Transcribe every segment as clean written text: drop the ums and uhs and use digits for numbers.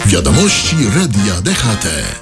Wiadomości Radia DHT.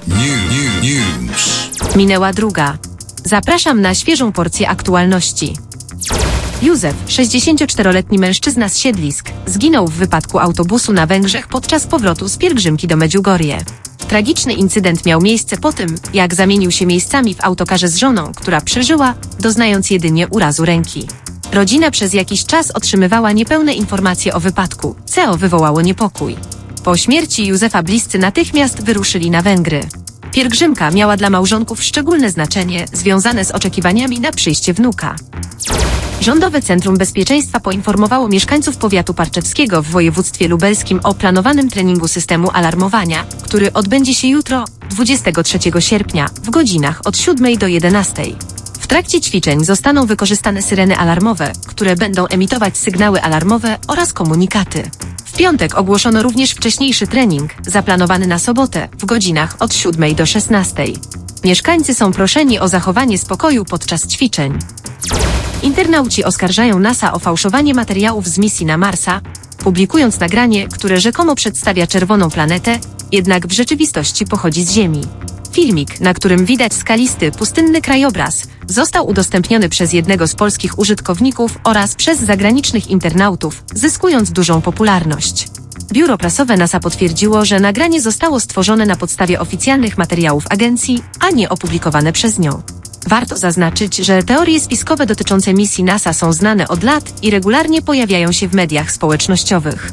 News. Minęła druga. Zapraszam na świeżą porcję aktualności. Józef, 64-letni mężczyzna z Siedlisk, zginął w wypadku autobusu na Węgrzech podczas powrotu z pielgrzymki do Medjugorje. Tragiczny incydent miał miejsce po tym, jak zamienił się miejscami w autokarze z żoną, która przeżyła, doznając jedynie urazu ręki. Rodzina przez jakiś czas otrzymywała niepełne informacje o wypadku, co wywołało niepokój. Po śmierci Józefa bliscy natychmiast wyruszyli na Węgry. Pielgrzymka miała dla małżonków szczególne znaczenie, związane z oczekiwaniami na przyjście wnuka. Rządowe Centrum Bezpieczeństwa poinformowało mieszkańców powiatu parczewskiego w województwie lubelskim o planowanym treningu systemu alarmowania, który odbędzie się jutro, 23 sierpnia, w godzinach od 7 do 11. W trakcie ćwiczeń zostaną wykorzystane syreny alarmowe, które będą emitować sygnały alarmowe oraz komunikaty. W piątek ogłoszono również wcześniejszy trening, zaplanowany na sobotę, w godzinach od 7 do 16. Mieszkańcy są proszeni o zachowanie spokoju podczas ćwiczeń. Internauci oskarżają NASA o fałszowanie materiałów z misji na Marsa, publikując nagranie, które rzekomo przedstawia czerwoną planetę, jednak w rzeczywistości pochodzi z Ziemi. Filmik, na którym widać skalisty, pustynny krajobraz, został udostępniony przez jednego z polskich użytkowników oraz przez zagranicznych internautów, zyskując dużą popularność. Biuro prasowe NASA potwierdziło, że nagranie zostało stworzone na podstawie oficjalnych materiałów agencji, a nie opublikowane przez nią. Warto zaznaczyć, że teorie spiskowe dotyczące misji NASA są znane od lat i regularnie pojawiają się w mediach społecznościowych.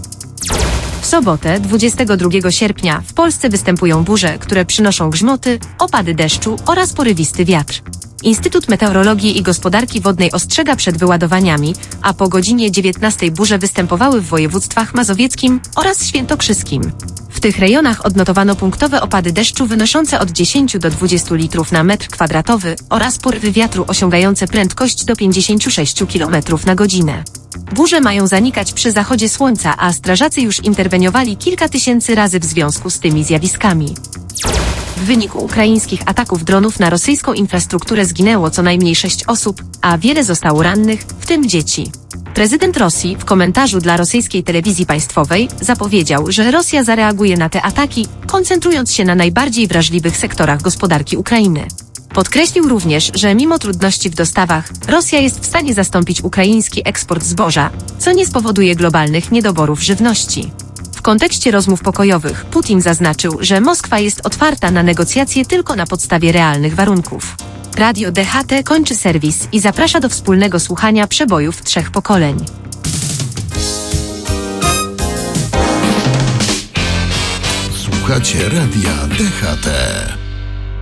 W sobotę, 22 sierpnia, w Polsce występują burze, które przynoszą grzmoty, opady deszczu oraz porywisty wiatr. Instytut Meteorologii i Gospodarki Wodnej ostrzega przed wyładowaniami, a po godzinie 19 burze występowały w województwach mazowieckim oraz świętokrzyskim. W tych rejonach odnotowano punktowe opady deszczu wynoszące od 10 do 20 litrów na metr kwadratowy oraz porywy wiatru osiągające prędkość do 56 km na godzinę. Burze mają zanikać przy zachodzie słońca, a strażacy już interweniowali kilka tysięcy razy w związku z tymi zjawiskami. W wyniku ukraińskich ataków dronów na rosyjską infrastrukturę zginęło co najmniej 6 osób, a wiele zostało rannych, w tym dzieci. Prezydent Rosji w komentarzu dla rosyjskiej telewizji państwowej zapowiedział, że Rosja zareaguje na te ataki, koncentrując się na najbardziej wrażliwych sektorach gospodarki Ukrainy. Podkreślił również, że mimo trudności w dostawach, Rosja jest w stanie zastąpić ukraiński eksport zboża, co nie spowoduje globalnych niedoborów żywności. W kontekście rozmów pokojowych Putin zaznaczył, że Moskwa jest otwarta na negocjacje tylko na podstawie realnych warunków. Radio DHT kończy serwis i zaprasza do wspólnego słuchania przebojów 3 pokoleń. Słuchacie Radia DHT.